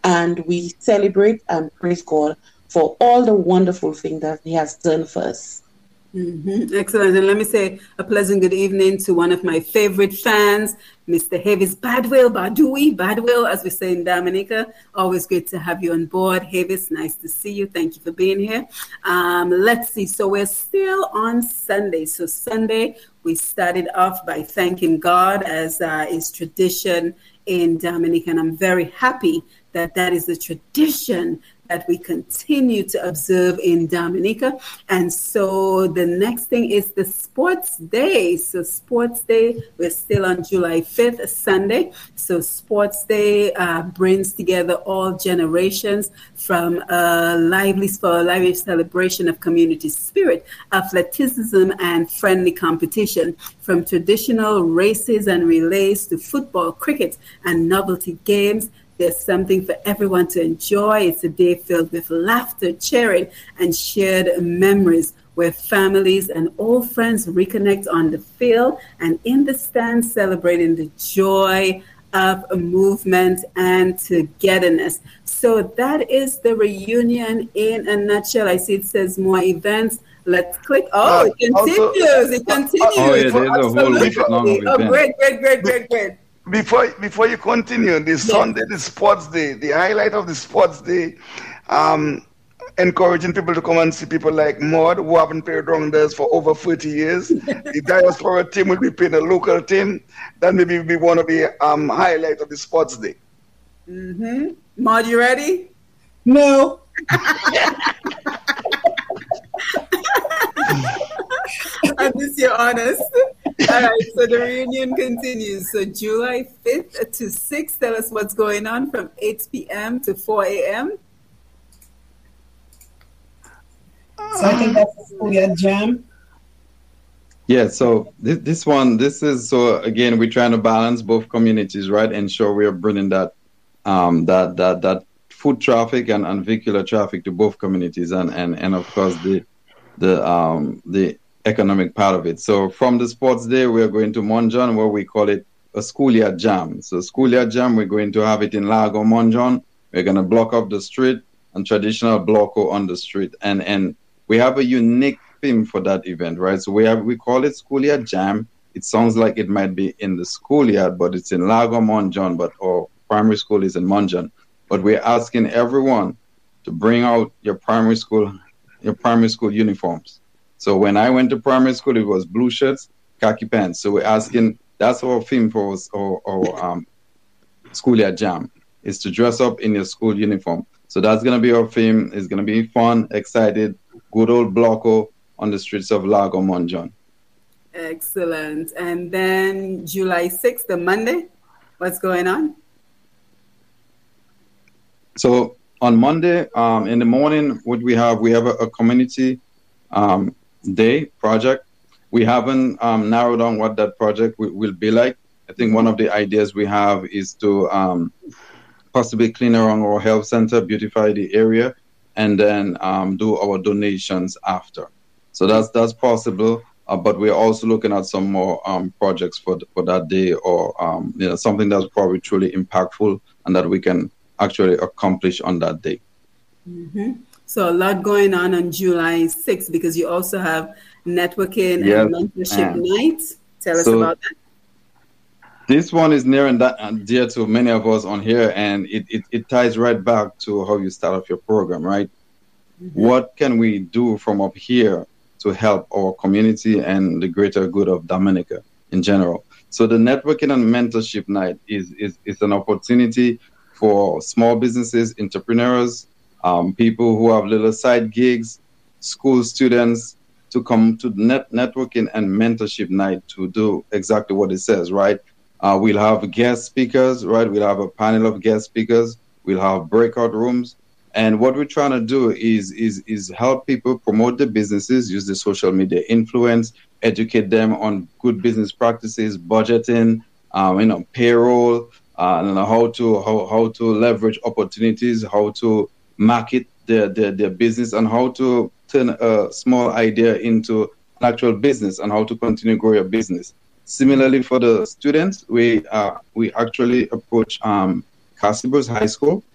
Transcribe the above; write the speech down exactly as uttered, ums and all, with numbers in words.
and we celebrate and praise God for all the wonderful things that He has done for us. Mm-hmm. Excellent. And let me say a pleasant good evening to one of my favorite fans, Mister Havis Badwell, Badui, Badwell, as we say in Dominica. Always great to have you on board. Havis, nice to see you. Thank you for being here. Um, let's see. So we're still on Sunday. So Sunday, we started off by thanking God, as uh, is tradition in Dominica. And I'm very happy that that is the tradition that we continue to observe in Dominica. And so the next thing is the Sports Day. So Sports Day, we're still on July fifth, Sunday. So Sports Day uh, brings together all generations from a lively, for a lively celebration of community spirit, athleticism, and friendly competition, from traditional races and relays to football, cricket, and novelty games. There's something for everyone to enjoy. It's a day filled with laughter, cheering, and shared memories, where families and old friends reconnect on the field and in the stands, celebrating the joy of a movement and togetherness. So that is the reunion in a nutshell. I see it says more events. Let's click. Oh, uh, it continues. Also, it continues. Oh, yeah, there's Absolutely. a whole long Oh, great, great, great, great, great. Before before you continue, this yes. Sunday, the Sports Day, the highlight of the Sports Day, um, encouraging people to come and see people like Maud, who haven't played rounders for over forty years. The diaspora team will be playing a local team. That maybe will be one of the um, highlights of the Sports Day. Mm-hmm. Maud, you ready? No. At least you're honest. All right, so the reunion continues. So July fifth to sixth, tell us what's going on from eight p.m. to four a.m. So I think that's the Schoolyard Jam. Yeah, so this, this one, this is, so again, we're trying to balance both communities, right? Ensure we're bringing that um, that that that foot traffic and, and vehicular traffic to both communities, and, and, and of course the the um the economic part of it. So from the Sports Day, we're going to Monjon, where we call it a Schoolyard Jam. So Schoolyard Jam, we're going to have it in Lago Monjon. We're going to block up the street and traditional blocko on the street. And and we have a unique theme for that event, right? So we have we call it Schoolyard Jam. It sounds like it might be in the schoolyard, but it's in Lago Monjon, but our primary school is in Monjon. But we're asking everyone to bring out your primary school, your primary school uniforms. So when I went to primary school, it was blue shirts, khaki pants. So we're asking, that's our theme for our, our um, Schoolyard Jam, is to dress up in your school uniform. So that's going to be our theme. It's going to be fun, excited, good old blocko on the streets of Lago Monjon. Excellent. And then July sixth, the Monday, what's going on? So on Monday, um, in the morning, what we have, we have a, a community um, day project. We haven't um, narrowed down what that project w- will be like. I think one of the ideas we have is to um, possibly clean around our health center, beautify the area, and then um, do our donations after. So that's that's possible. Uh, but we're also looking at some more um, projects for th- for that day, or um, you know, something that's probably truly impactful and that we can actually accomplish on that day. Mm-hmm. So a lot going on on July sixth, because you also have networking yes, and mentorship and night. Tell us so about that. This one is near and, that, and dear to many of us on here, and it, it, it ties right back to how you start off your program, right? Mm-hmm. What can we do from up here to help our community and the greater good of Dominica in general? So the networking and mentorship night is, is, is an opportunity for small businesses, entrepreneurs, um, people who have little side gigs, school students, to come to the net networking and mentorship night to do exactly what it says, right? Uh, we'll have guest speakers, right? We'll have a panel of guest speakers. We'll have breakout rooms. And what we're trying to do is, is, is help people promote their businesses, use the social media influence, educate them on good business practices, budgeting, um, you know, payroll, uh, and how to how, how to leverage opportunities, how to market their, their, their business, and how to turn a small idea into an actual business, and how to continue to grow your business. Similarly, for the students, we uh, we actually approach um, Castlebrooks High School,